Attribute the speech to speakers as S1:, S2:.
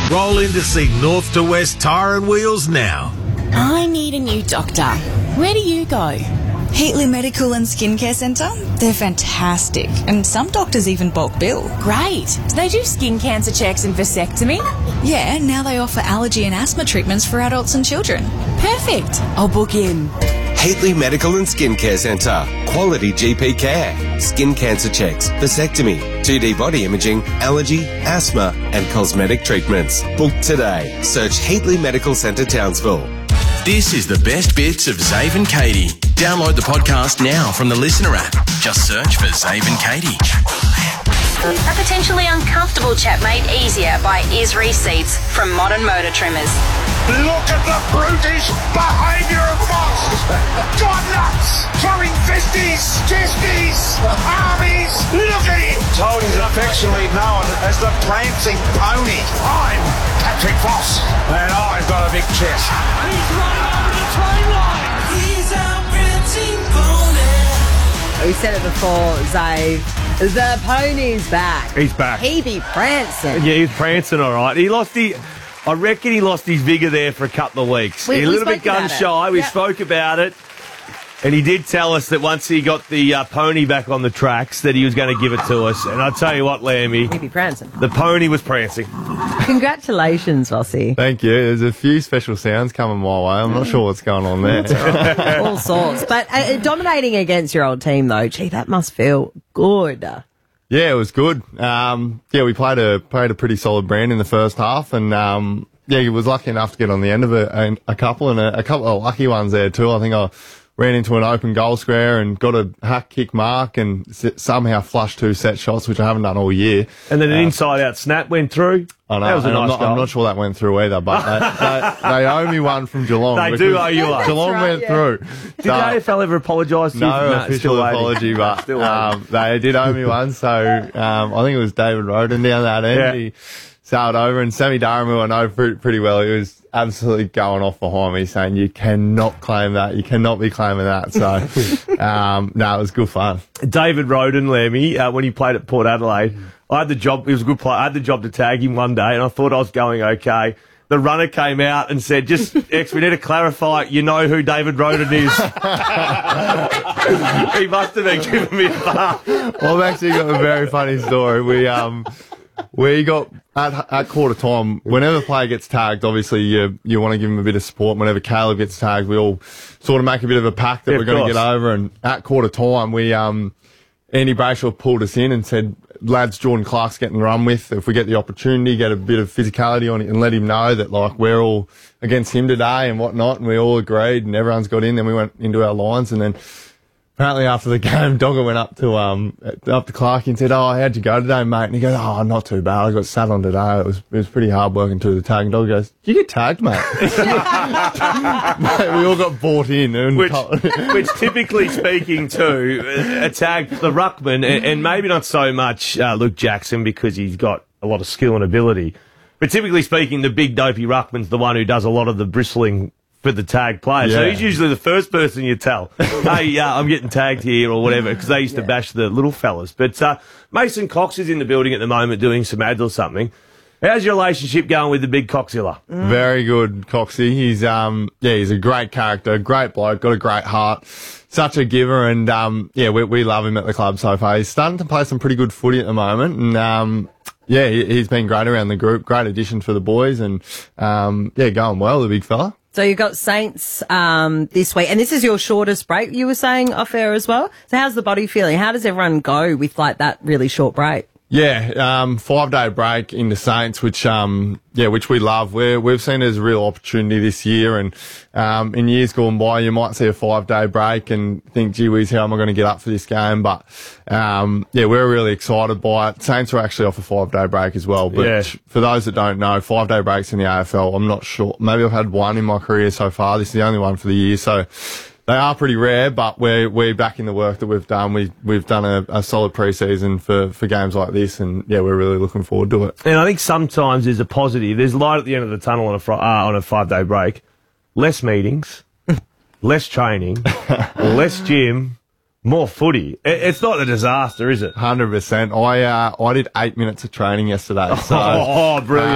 S1: Roll in to see North to West Tyre and Wheels now.
S2: I need a new doctor. Where do you go?
S3: Heatley Medical and Skincare Centre. They're fantastic. And some doctors even bulk bill.
S2: Great. Do they do skin cancer checks and vasectomy?
S3: Yeah, now they offer allergy and asthma treatments for adults and children.
S2: Perfect. I'll book in.
S4: Heatley Medical and Skincare Centre. Quality GP care. Skin cancer checks, vasectomy, 2D body imaging, allergy, asthma and cosmetic treatments. Book today. Search Heatley Medical Centre Townsville.
S5: This is the best bits of Zave and Katie. Download the podcast now from the Listener app. Just search for Zave and Katie.
S6: A potentially uncomfortable chat made easier by Isri Seats from Modern Motor Trimmers.
S7: Look at the brutish behaviour of Moss! Gone nuts! Throwing fisties, chesties, armies! Look at him! Tony's affectionately known as the prancing pony. I'm Patrick Voss, and I've got a big chest. He's running over the train line! He's our prancing pony!
S8: We said it before, Zave. The pony's back.
S9: He's back.
S8: He be prancing.
S9: Yeah, he's prancing all right. I reckon he lost his vigour there for a couple of weeks. He's a little bit gun-shy. We spoke about it. And he did tell us that once he got the pony back on the tracks that he was going to give it to us. And I'll tell you what, Lammy.
S8: He be prancing.
S9: The pony was prancing.
S8: Congratulations, Vossi.
S10: Thank you. There's a few special sounds coming my way. I'm not sure what's going on there.
S8: All sorts. But dominating against your old team, though, gee, that must feel good.
S10: Yeah, it was good. We played a pretty solid brand in the first half, and he was lucky enough to get on the end of a couple, and a couple of lucky ones there too. I think I ran into an open goal square and got a hack kick mark and somehow flushed 2 set shots, which I haven't done all year.
S9: And then an inside-out snap went through.
S10: I know.
S9: That was a nice goal.
S10: I'm not sure that went through either, but they owe me one from Geelong.
S9: They do owe you one.
S10: Geelong went through.
S9: Did the AFL ever apologise to you?
S10: No official apology, but they did owe me one. So I think it was David Roden down that end. Yeah. He sailed over, and Sammy Durham, who I know pretty well, he was absolutely going off behind me saying, you cannot claim that. You cannot be claiming that. So, it was good fun.
S9: David Roden, Lemmy, when he played at Port Adelaide, I had the job, he was a good player, I had the job to tag him one day, and I thought I was going okay. The runner came out and said, just, X, we need to clarify, you know who David Roden is. He must have been giving me a bar.
S10: Well, I've actually got a very funny story. We got at quarter time, whenever the player gets tagged, obviously you want to give him a bit of support. Whenever Caleb gets tagged, we all sort of make a bit of a pact that we're going to get over. And at quarter time, Andy Brayshaw pulled us in and said, lads, Jordan Clark's getting run with. If we get the opportunity, get a bit of physicality on it and let him know that, like, we're all against him today and whatnot. And we all agreed and everyone's got in. Then we went into our lines, and then apparently after the game, Dogger went up to Clark and said, how'd you go today, mate? And he goes, not too bad. I got sat on today. It was pretty hard working through the tag. And Dogger goes, did you get tagged, mate? Mate, we all got bought in. And
S9: which typically speaking too, a tag, the ruckman, and maybe not so much Luke Jackson because he's got a lot of skill and ability. But typically speaking, the big dopey ruckman's the one who does a lot of the bristling for the tag player. Yeah. So he's usually the first person you tell, hey, I'm getting tagged here or whatever, because they used to bash the little fellas. But Mason Cox is in the building at the moment doing some ads or something. How's your relationship going with the big Coxzilla?
S10: Very good, Coxie. He's a great character, great bloke, got a great heart, such a giver, and we love him at the club so far. He's starting to play some pretty good footy at the moment, and he's been great around the group, great addition for the boys, and going well, the big fella.
S8: So you've got Saints this week, and this is your shortest break, you were saying off air as well. So how's the body feeling? How does everyone go with like that really short break?
S10: Yeah, 5-day break in the Saints, which we love. We've seen it as a real opportunity this year, and in years gone by, you might see a 5-day break and think, gee whiz, how am I going to get up for this game? But we're really excited by it. Saints are actually off a 5-day break as well. But for those that don't know, 5-day breaks in the AFL, I'm not sure. Maybe I've had one in my career so far. This is the only one for the year, so they are pretty rare, but we're back in the work that we've done. We've done a solid pre-season for games like this, and we're really looking forward to it.
S9: And I think sometimes there's a positive. There's light at the end of the tunnel on a 5-day break. Less meetings, less training, less gym, more footy. It's not a disaster, is it?
S10: 100%. I did 8 minutes of training yesterday. So,
S9: brilliant.